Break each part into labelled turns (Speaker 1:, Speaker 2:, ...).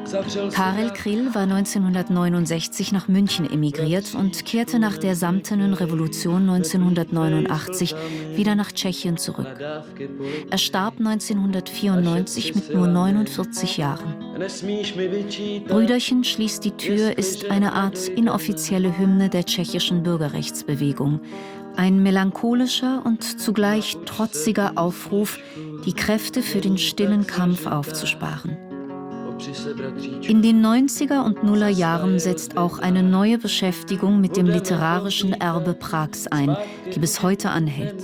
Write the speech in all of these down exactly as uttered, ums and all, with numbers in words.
Speaker 1: Karel Kryl war neunzehnhundertneunundsechzig nach München emigriert und kehrte nach der Samtenen Revolution neunzehnhundertneunundachtzig wieder nach Tschechien zurück. Er starb neunzehnhundertvierundneunzig mit nur neunundvierzig Jahren. Brüderchen schließt die Tür ist eine Art inoffizielle Hymne der tschechischen Bürgerrechtsbewegung. Ein melancholischer und zugleich trotziger Aufruf, die Kräfte für den stillen Kampf aufzusparen. In den neunziger und Nuller Jahren setzt auch eine neue Beschäftigung mit dem literarischen Erbe Prags ein, die bis heute anhält.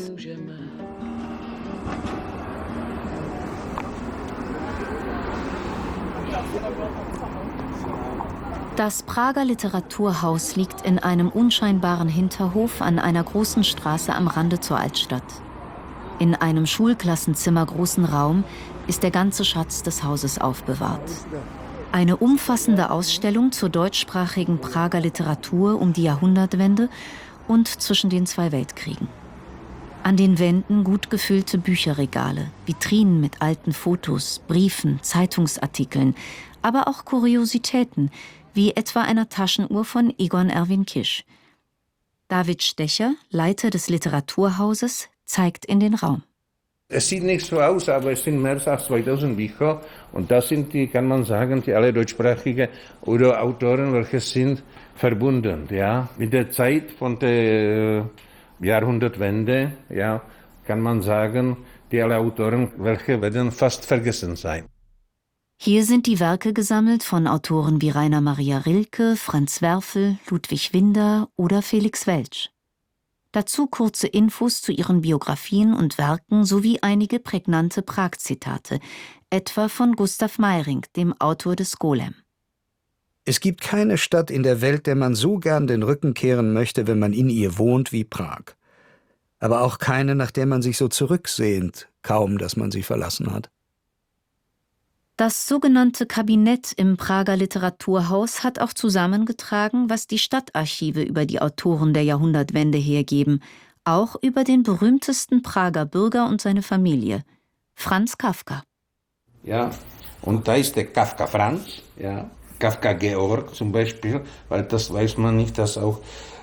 Speaker 1: Das Prager Literaturhaus liegt in einem unscheinbaren Hinterhof an einer großen Straße am Rande zur Altstadt. In einem Schulklassenzimmer großen Raum ist der ganze Schatz des Hauses aufbewahrt. Eine umfassende Ausstellung zur deutschsprachigen Prager Literatur um die Jahrhundertwende und zwischen den zwei Weltkriegen. An den Wänden gut gefüllte Bücherregale, Vitrinen mit alten Fotos, Briefen, Zeitungsartikeln, aber auch Kuriositäten, wie etwa einer Taschenuhr von Egon Erwin Kisch. David Stecher, Leiter des Literaturhauses, zeigt in den Raum.
Speaker 2: Es sieht nicht so aus, aber es sind mehr als zweitausend Bücher und das sind die, kann man sagen, die alle deutschsprachigen oder Autoren, welche sind verbunden, ja, mit der Zeit von der Jahrhundertwende, ja, kann man sagen, die alle Autoren, welche werden fast vergessen sein.
Speaker 1: Hier sind die Werke gesammelt von Autoren wie Rainer Maria Rilke, Franz Werfel, Ludwig Winder oder Felix Welsch. Dazu kurze Infos zu ihren Biografien und Werken sowie einige prägnante Prag-Zitate, etwa von Gustav Meyrink, dem Autor des Golem.
Speaker 3: Es gibt keine Stadt in der Welt, der man so gern den Rücken kehren möchte, wenn man in ihr wohnt, wie Prag. Aber auch keine, nach der man sich so zurücksehnt, kaum, dass man sie verlassen hat.
Speaker 1: Das sogenannte Kabinett im Prager Literaturhaus hat auch zusammengetragen, was die Stadtarchive über die Autoren der Jahrhundertwende hergeben, auch über den berühmtesten Prager Bürger und seine Familie, Franz Kafka.
Speaker 2: Ja, und da ist der Kafka Franz, ja, Kafka Georg zum Beispiel, weil das weiß man nicht, dass auch